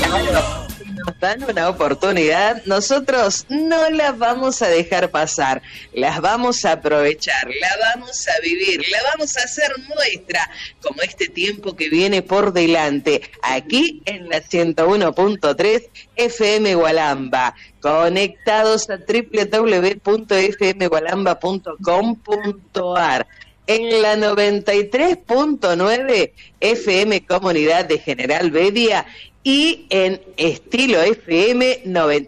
Nos dan una oportunidad, nosotros no las vamos a dejar pasar, las vamos a aprovechar, la vamos a vivir, la vamos a hacer nuestra, como este tiempo que viene por delante, aquí en la 101.3 FM Gualamba, conectados a www.fmgualamba.com.ar, en la 93.9 FM Comunidad de General Bedia y en Estilo FM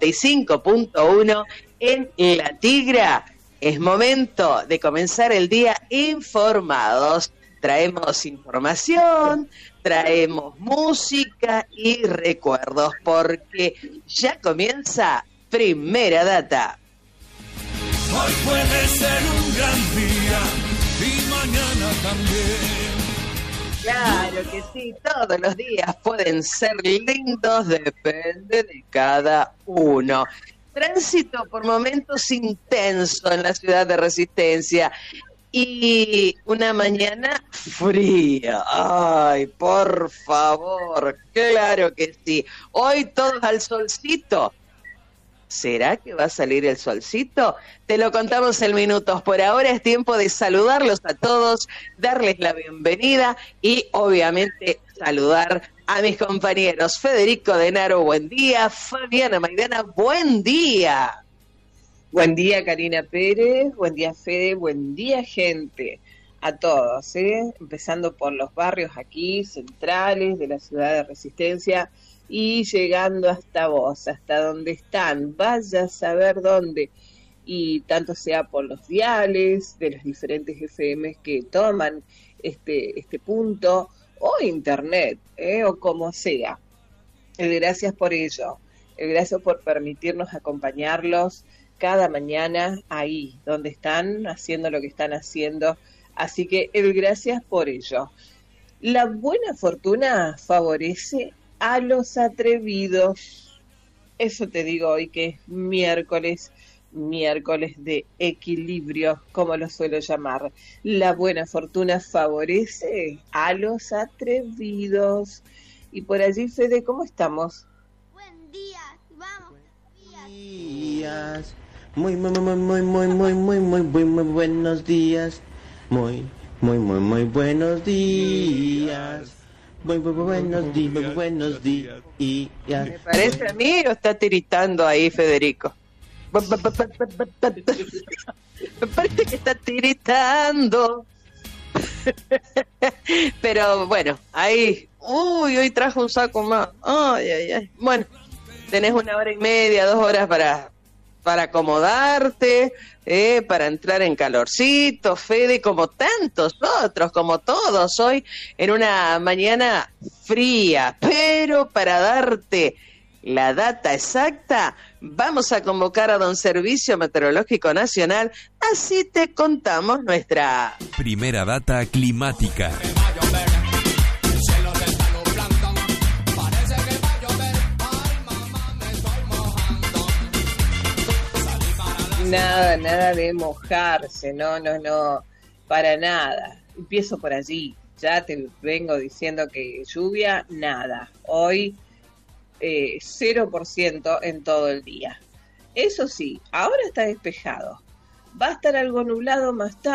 95.1 en La Tigra. Es momento de comenzar el día informados. Traemos información, traemos música y recuerdos, porque ya comienza Primera Data. Hoy puede ser un gran día y mañana también. Claro que sí, todos los días pueden ser lindos, depende de cada uno. Tránsito por momentos intenso en la ciudad de Resistencia y una mañana fría. Ay, por favor, claro que sí. Hoy todos al solcito. ¿Será que va a salir el solcito? Te lo contamos en minutos. Por ahora es tiempo de saludarlos a todos, darles la bienvenida y obviamente saludar a mis compañeros. Federico Denaro, buen día. Fabiana Maidana, buen día. Buen día, Karina Pérez. Buen día, Fede. Buen día, gente. A todos, empezando por los barrios aquí, centrales de la ciudad de Resistencia, y llegando hasta vos, hasta donde están, vaya a saber dónde, y tanto sea por los diales de los diferentes FMs que toman este punto, o internet, o como sea. Gracias por ello, gracias por permitirnos acompañarlos cada mañana ahí, donde están haciendo lo que están haciendo, así que gracias por ello. La buena fortuna favorece a los atrevidos. Eso te digo hoy, que es miércoles de equilibrio, como lo suelo llamar. La buena fortuna favorece a los atrevidos. Y por allí, Fede, ¿cómo estamos? Buen día, vamos. Días. Muy buenos días. Muy buenos días. Muy buenos días. ¿Me parece a mí o está tiritando ahí Federico? Me parece que está tiritando. Pero bueno, ahí. Uy, hoy trajo un saco más. Ay. Bueno, tenés 1 hora y media, 2 horas para acomodarte, para entrar en calorcito, Fede, como tantos otros, como todos hoy, en una mañana fría. Pero para darte la data exacta, vamos a convocar a don Servicio Meteorológico Nacional, así te contamos nuestra Primera Data climática. Nada de mojarse, no, para nada. Empiezo por allí, ya te vengo diciendo que lluvia, nada. Hoy 0% en todo el día. Eso sí, ahora está despejado. Va a estar algo nublado más tarde.